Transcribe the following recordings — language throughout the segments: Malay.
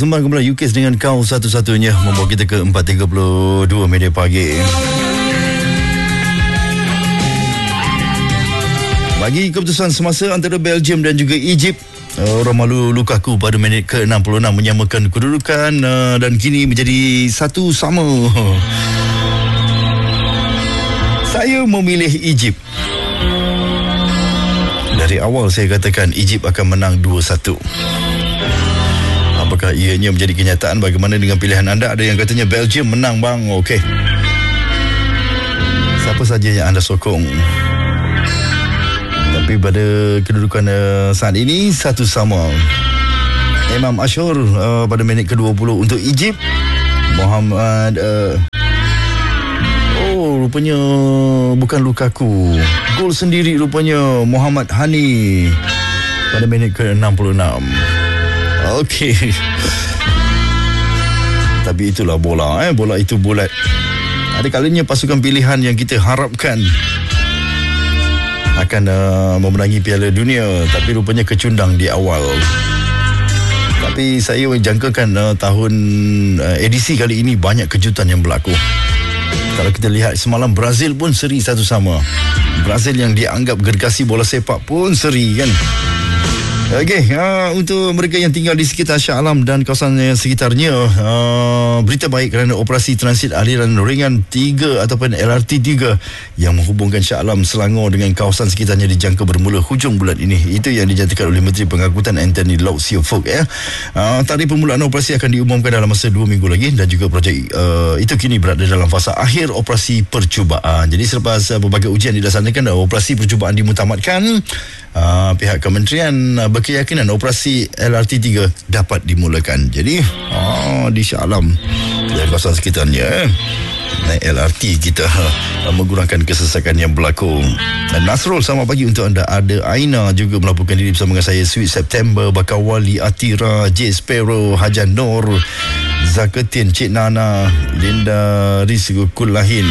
Sembang Gemilang UKIS dengan kau satu-satunya, membawa kita ke 4.32 media pagi. Bagi keputusan semasa antara Belgium dan juga Egypt, Romelu Lukaku pada minit ke-66 menyamakan kedudukan dan kini menjadi 1-1. Saya memilih Egypt. Dari awal saya katakan Egypt akan menang 2-1. Apakah ianya menjadi kenyataan? Bagaimana dengan pilihan anda? Ada yang katanya Belgium menang bang. Okey. Siapa saja yang anda sokong? Tapi pada kedudukan saat ini 1-1. Imam Ashur pada minit ke-20 untuk Egypt. Muhammad rupanya bukan Lukaku. Gol sendiri rupanya Muhammad Hani pada minit ke-66. Okey. Tapi itulah bola. Bola itu bulat. Ada kalanya pasukan pilihan yang kita harapkan akan memenangi Piala Dunia, tapi rupanya kecundang di awal. Tapi saya jangkakan tahun edisi kali ini banyak kejutan yang berlaku. Kalau kita lihat semalam Brazil pun seri 1-1. Brazil yang dianggap gergasi bola sepak pun seri kan. Okey, untuk mereka yang tinggal di sekitar Shah Alam dan kawasan sekitarnya, berita baik kerana operasi transit aliran ringan 3 ataupun LRT 3 yang menghubungkan Shah Alam, Selangor dengan kawasan sekitarnya dijangka bermula hujung bulan ini. Itu yang dinyatakan oleh Menteri Pengangkutan Anthony Lau Siu Fook. Tarikh permulaan operasi akan diumumkan dalam masa 2 minggu lagi dan juga projek itu kini berada dalam fasa akhir operasi percubaan. Jadi selepas berbagai ujian dilaksanakan, operasi percubaan dimutamatkan. Pihak kementerian berkeyakinan operasi LRT 3 dapat dimulakan. Jadi di Shah Alam dan kawasan sekitarnya naik LRT kita mengurangkan kesesakan yang berlaku. Dan Nasrul, selamat pagi untuk anda. Ada Aina juga melaporkan diri bersama dengan saya. Sweet September, Bakawali, Atira, J Sparrow, Hajan Nur, Zaketin, Cik Nana, Linda Rizkul Lahin.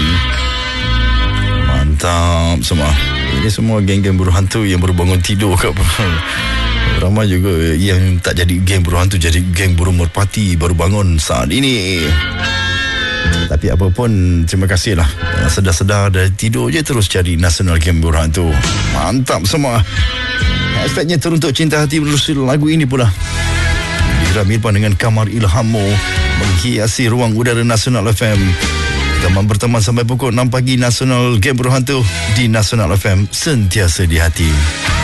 Mantap semua. Ini semua geng-geng buruh hantu yang baru bangun tidur kat ramai juga yang tak jadi geng buruh hantu, jadi geng buruh merpati baru bangun saat ini. Tapi apapun, terima kasihlah. Sedar-sedar dari tidur je terus cari National Game Buruh Hantu. Mantap semua. Hashtagnya teruntuk cinta hati menerusi lagu ini pula. Dira Mirpan dengan Kamar Ilhammu menghiasi ruang udara Nasional FM. Teman berteman sampai pukul 6 pagi. National Game Buruh Hantu di Nasional FM, sentiasa di hati.